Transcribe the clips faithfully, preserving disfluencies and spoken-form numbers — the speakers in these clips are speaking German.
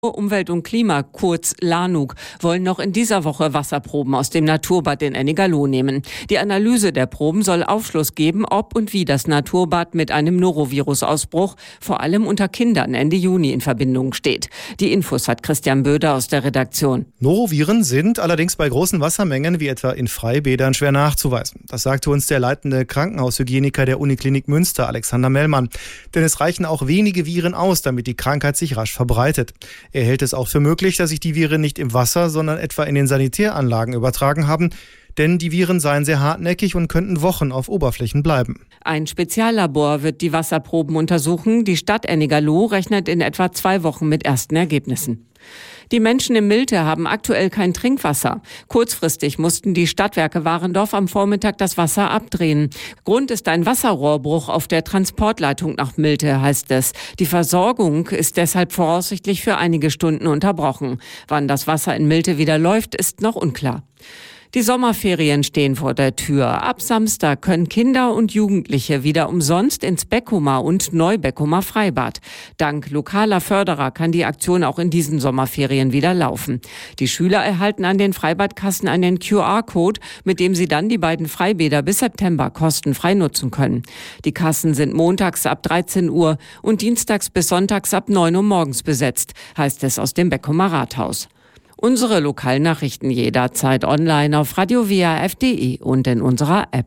Umwelt und Klima, kurz LANUG, wollen noch in dieser Woche Wasserproben aus dem Naturbad in Ennigerloh nehmen. Die Analyse der Proben soll Aufschluss geben, ob und wie das Naturbad mit einem Norovirus-Ausbruch vor allem unter Kindern Ende Juni in Verbindung steht. Die Infos hat Christian Böder aus der Redaktion. Noroviren sind allerdings bei großen Wassermengen wie etwa in Freibädern schwer nachzuweisen. Das sagte uns der leitende Krankenhaushygieniker der Uniklinik Münster, Alexander Mellmann. Denn es reichen auch wenige Viren aus, damit die Krankheit sich rasch verbreitet. Er hält es auch für möglich, dass sich die Viren nicht im Wasser, sondern etwa in den Sanitäranlagen übertragen haben. Denn die Viren seien sehr hartnäckig und könnten Wochen auf Oberflächen bleiben. Ein Speziallabor wird die Wasserproben untersuchen. Die Stadt Ennigerloh rechnet in etwa zwei Wochen mit ersten Ergebnissen. Die Menschen im Milte haben aktuell kein Trinkwasser. Kurzfristig mussten die Stadtwerke Warendorf am Vormittag das Wasser abdrehen. Grund ist ein Wasserrohrbruch auf der Transportleitung nach Milte, heißt es. Die Versorgung ist deshalb voraussichtlich für einige Stunden unterbrochen. Wann das Wasser in Milte wieder läuft, ist noch unklar. Die Sommerferien stehen vor der Tür. Ab Samstag können Kinder und Jugendliche wieder umsonst ins Beckumer und Neubeckumer Freibad. Dank lokaler Förderer kann die Aktion auch in diesen Sommerferien wieder laufen. Die Schüler erhalten an den Freibadkassen einen Q R-Code, mit dem sie dann die beiden Freibäder bis September kostenfrei nutzen können. Die Kassen sind montags ab dreizehn Uhr und dienstags bis sonntags ab neun Uhr morgens besetzt, heißt es aus dem Beckumer Rathaus. Unsere Lokalnachrichten jederzeit online auf radio w a f punkt d e und in unserer App.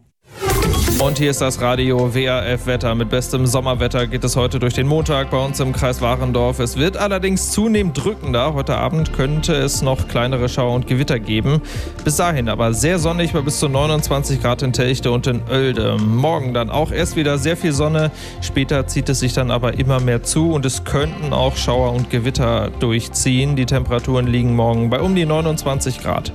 Und hier ist das Radio W A F-Wetter. Mit bestem Sommerwetter geht es heute durch den Montag bei uns im Kreis Warendorf. Es wird allerdings zunehmend drückender. Heute Abend könnte es noch kleinere Schauer und Gewitter geben. Bis dahin aber sehr sonnig bei bis zu neunundzwanzig Grad in Telchte und in Oelde. Morgen dann auch erst wieder sehr viel Sonne. Später zieht es sich dann aber immer mehr zu und es könnten auch Schauer und Gewitter durchziehen. Die Temperaturen liegen morgen bei um die neunundzwanzig Grad.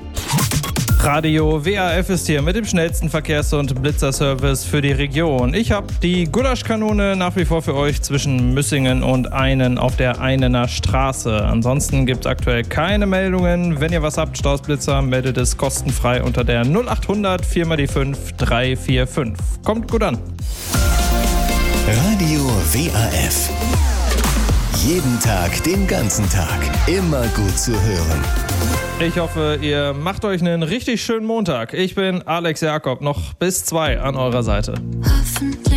Radio W A F ist hier mit dem schnellsten Verkehrs- und Blitzerservice für die Region. Ich habe die Gulaschkanone nach wie vor für euch zwischen Müssingen und Einen auf der Einener Straße. Ansonsten gibt es aktuell keine Meldungen. Wenn ihr was habt, Stausblitzer, meldet es kostenfrei unter der null achthundert vier mal die fünf drei vier fünf. Kommt gut an. Radio W A F. Jeden Tag, den ganzen Tag. Immer gut zu hören. Ich hoffe, ihr macht euch einen richtig schönen Montag. Ich bin Alex Jakob, noch bis zwei an eurer Seite.